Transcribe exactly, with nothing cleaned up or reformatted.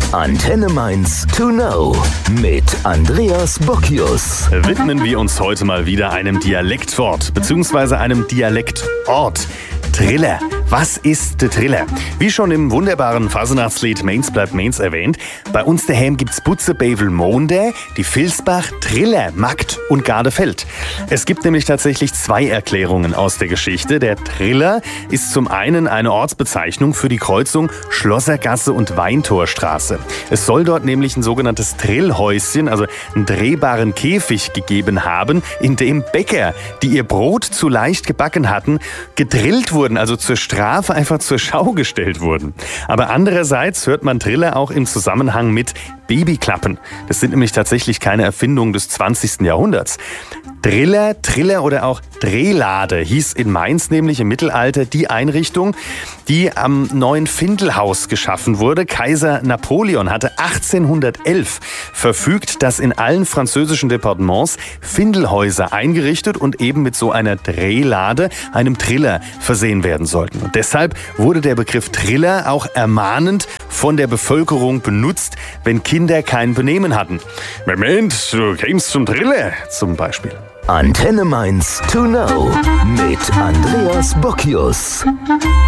Antenne Mainz to know mit Andreas Bockius. Widmen wir uns heute mal wieder einem Dialektwort bzw. einem Dialektort. Triller. Was ist der Triller? Wie schon im wunderbaren Fasenachtslied Mainz bleibt Mainz erwähnt, bei uns daheim gibt's Butze, Bevel, Monde, die Vilsbach, Triller, Magd und Gardefeld. Es gibt nämlich tatsächlich zwei Erklärungen aus der Geschichte. Der Triller ist zum einen eine Ortsbezeichnung für die Kreuzung Schlossergasse und Weintorstraße. Es soll dort nämlich ein sogenanntes Trillhäuschen, also einen drehbaren Käfig gegeben haben, in dem Bäcker, die ihr Brot zu leicht gebacken hatten, gedrillt wurden, also zur Strafe einfach zur Schau gestellt wurden. Aber andererseits hört man Triller auch im Zusammenhang mit Babyklappen. Das sind nämlich tatsächlich keine Erfindungen des zwanzigsten Jahrhunderts. Driller, Triller oder auch Drehlade hieß in Mainz nämlich im Mittelalter die Einrichtung, die am neuen Findelhaus geschaffen wurde. Kaiser Napoleon hatte achtzehnhundertelf verfügt, dass in allen französischen Departements Findelhäuser eingerichtet und eben mit so einer Drehlade, einem Triller, versehen werden sollten. Und deshalb wurde der Begriff Triller auch ermahnend von der Bevölkerung benutzt, wenn Kinder kein Benehmen hatten. Moment, du kämst zum Triller zum Beispiel. Antenne Mainz to know mit Andreas Bockius.